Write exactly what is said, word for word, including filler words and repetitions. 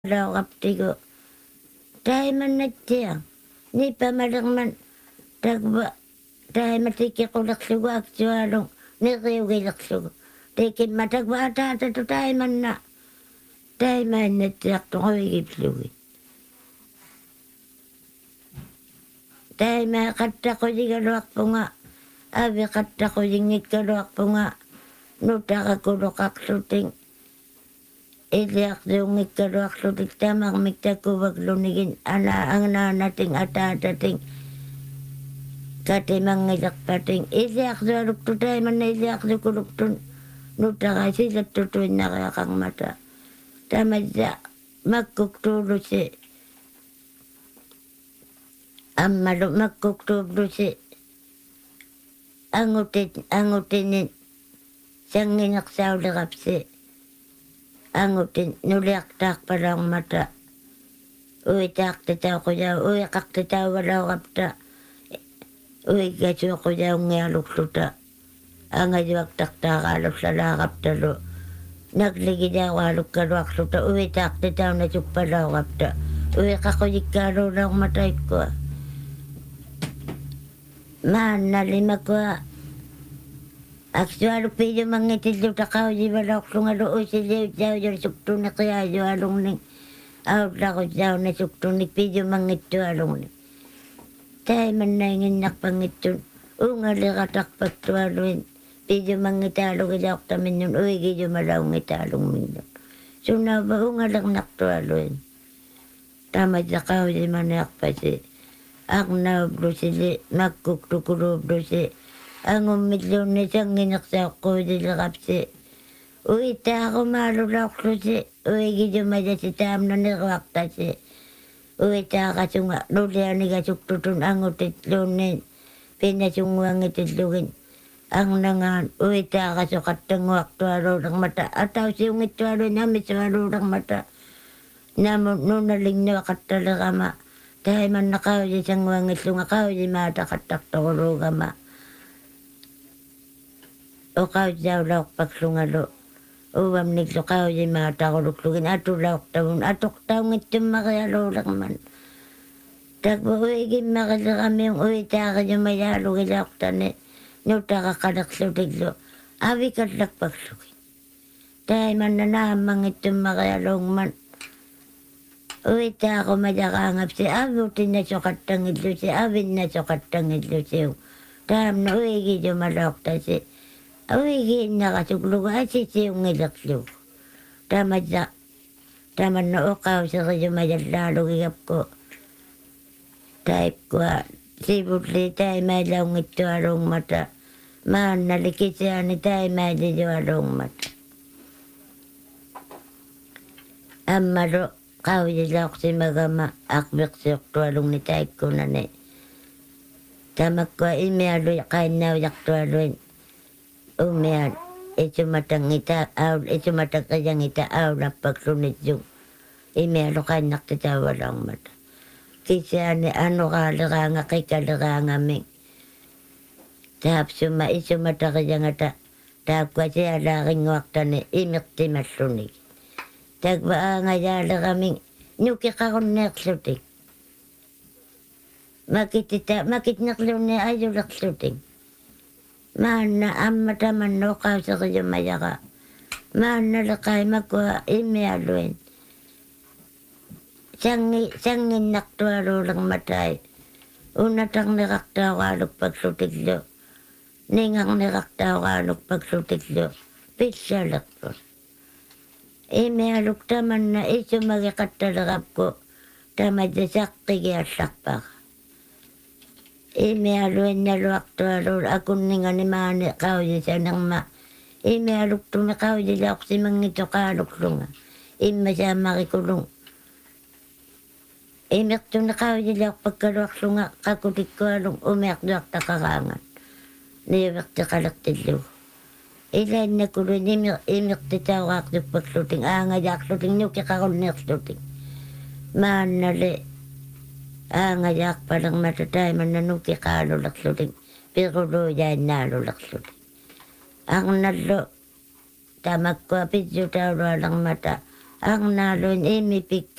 Laugaptigu taimannatsiang nipamalерман tagva taimatikkiqullerlugu aktualung neriugilerlugu tikimma tagva ataatatu taimanna taimaannatsiartuquvigiplugi taima qattaquligaluarpunga avi qattaqulingikkaluarpunga nutaqakuluqarluting iliaqluungikkaluarlutik tamarmik takuvaklunigin ana angnaanating ataatating katimangilerpating iliaqlualuktu taimanna iliaqlukuluktun nutaqasilattutuinnariaqarmata tamassa makkuktuulusi ammalu makkuktuullusi angutit angutinin sangineqsaulerapsi angutin nuliaqtaarpalaormata uitaaqtitauqujau uiqartitauvalauqapta uiggasuuqujaungialukluta angajuaqtartaaraalullalaaqaptalu nagligilaawaalukkaluarluta uitaaqtitauna suppalauqapta uiqaqujikkaluulaormata ikkua maannalimakua aksualuppiidumangitилluta qaujivalorlungalu usiliutaujulsuktuneqiaajualungning aullaqutsauna suktunik piidumangittualungnik taimannainginnarpangittun ungaliqatarpaktualuin piidumangitaalugilaortaminnun uigijumalaungitaalungminnun sunnaava ungalernertualuin tamataqaujimaniarpasi arnaublusili makkuktukuluublusi angummilluunni sangineqsaoqquulilerapsi uitaaqumaalulaorlusi uigijumajasi taamnaniruartasi uitaaqasunga nulianigasuktutun angutitluunniin pinasunguangitillugin arnangaan uitaaqasuqattanguartualuulermata atausiungittualuin amisualuulermata namu nunalingnuaqattalerama taimannaqaujisanguangillunga qaujimaataqattartoruluugama uqautsaulaorpakslungalu uamniklu qaujimaataquluklugin atulaortavun atoqtaungittummarialuulerman takva uigimmarilleramiung uitaaqijumajaalugilaortani nutaqaqalerlutiklu avikallakpaklugin taimanna naammangittummarialuungman uitaaqumajaqaangapsi avutinnasoqattangillusi avinnasoqattangillusiu taamna uigijumalaortasi uigiinnaqasuklugu asisiungilerlugu tamassa tamanna uqauserijumayallaalugigapku taikkua sivulli taimailaungittualuungmata maannali kisiani taimailijualuungmata ammalu qaujilaorsimagama aqviqsiortualungni taikkunani tamakkua imialu qainnaujartualuin umian isumatangita aul isumataqijangita aulappakslunitsung imialu qainnartitauvalormata kisiani anuqaaleraanga qikaleraangaming taapsuma isumataqijangata taakkuasialaaringuartani imirtimallunigi takva aangajaaleramiing nukiqarunniarlutik makitita makitnerlunni ajulerlutik maanna amma tamanna uqauserijumajaqa maannaleqaimakua imialuin sangi sanginnartualuulermatai unatarnerartauqaalukpaklutiklu ningarnerartauqaalukpaklutiklu pissalerput imialuk tamanna isumagiqattalerapku tamatsa saqqigiallarpaqa imialuinnaluartualuul akunningani maani qaujisanerma imialuktumi qaujilaorsimangituqaaluklunga immasaammarikulung imirtuni qaujilaorpakkaluarlunga qakutikkualung umiartuartaqaraangan niuvertiqalertillugu ilainnakulun imir imirtitauqaartukpakluting aangajaarluting nukiqarunniarluting maannali aangajaarpalermata taimanna nukiqaalulerluting piruluujainnaalulerluting arnallu tamakkua pitsutaulualermata ang naloin imi pik